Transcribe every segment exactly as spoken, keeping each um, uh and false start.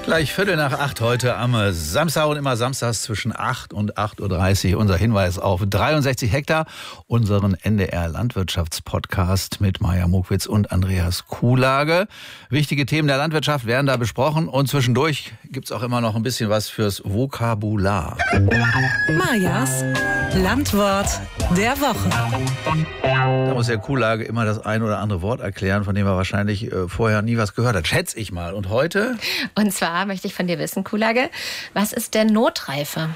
Gleich Viertel nach acht heute am Samstag und immer samstags zwischen acht und acht Uhr dreißig. Unser Hinweis auf dreiundsechzig Hektar, unseren N D R Landwirtschaftspodcast mit Maja Mokwitz und Andreas Kuhlage. Wichtige Themen der Landwirtschaft werden da besprochen und zwischendurch gibt's auch immer noch ein bisschen was fürs Vokabular. Majas Landwort der Woche. Da muss der Kuhlage immer das ein oder andere Wort erklären, von dem er wahrscheinlich äh, vorher nie was gehört hat. Schätze ich mal. Und heute? Und zwar möchte ich von dir wissen, Kuhlage, was ist denn Notreife?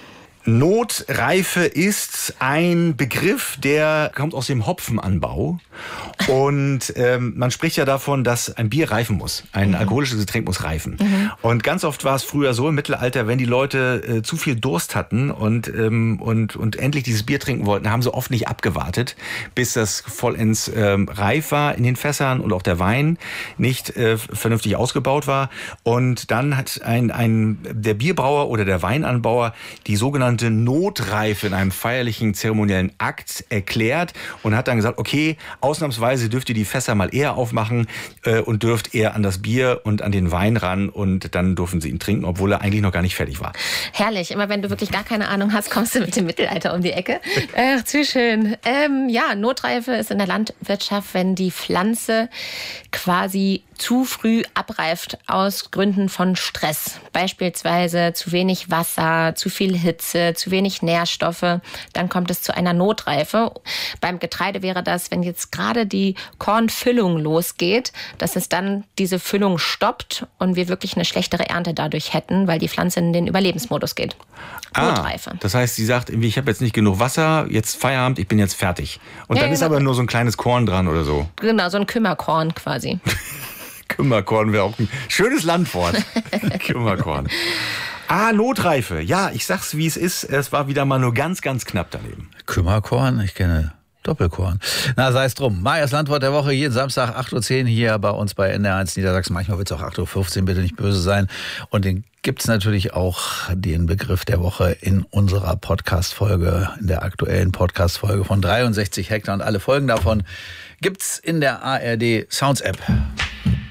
Notreife ist ein Begriff, der kommt aus dem Hopfenanbau. Und ähm, man spricht ja davon, dass ein Bier reifen muss. Ein mhm. alkoholisches Getränk muss reifen. Mhm. Und ganz oft war es früher so im Mittelalter, wenn die Leute äh, zu viel Durst hatten und, ähm, und, und endlich dieses Bier trinken wollten, haben sie oft nicht abgewartet, bis das vollends ähm, reif war in den Fässern und auch der Wein nicht äh, vernünftig ausgebaut war. Und dann hat ein, ein, der Bierbrauer oder der Weinanbauer die sogenannte Notreife in einem feierlichen zeremoniellen Akt erklärt und hat dann gesagt, okay, ausnahmsweise dürft ihr die Fässer mal eher aufmachen äh, und dürft eher an das Bier und an den Wein ran und dann dürfen sie ihn trinken, obwohl er eigentlich noch gar nicht fertig war. Herrlich, immer wenn du wirklich gar keine Ahnung hast, kommst du mit dem Mittelalter um die Ecke. Ach, zu schön. Ähm, ja, Notreife ist in der Landwirtschaft, wenn die Pflanze quasi zu früh abreift aus Gründen von Stress. Beispielsweise zu wenig Wasser, zu viel Hitze, zu wenig Nährstoffe. Dann kommt es zu einer Notreife. Beim Getreide wäre das, wenn jetzt gerade die Kornfüllung losgeht, dass es dann diese Füllung stoppt und wir wirklich eine schlechtere Ernte dadurch hätten, weil die Pflanze in den Überlebensmodus geht. Notreife. Ah, das heißt, sie sagt, ich habe jetzt nicht genug Wasser, jetzt Feierabend, ich bin jetzt fertig. Und ja, dann genau. ist aber nur so ein kleines Korn dran oder so. Genau, so ein Kümmerkorn quasi. Kümmerkorn wäre auch ein schönes Landwort. Kümmerkorn. Ah, Notreife. Ja, ich sag's, wie es ist. Es war wieder mal nur ganz, ganz knapp daneben. Kümmerkorn? Ich kenne Doppelkorn. Na, sei es drum. Majas Landwort der Woche, jeden Samstag acht Uhr zehn hier bei uns bei N D R eins Niedersachsen. Manchmal wird es auch acht Uhr fünfzehn, bitte nicht böse sein. Und den gibt's natürlich auch, den Begriff der Woche, in unserer Podcast-Folge, in der aktuellen Podcast-Folge von dreiundsechzig Hektar. Und alle Folgen davon gibt's in der A R D Sounds App.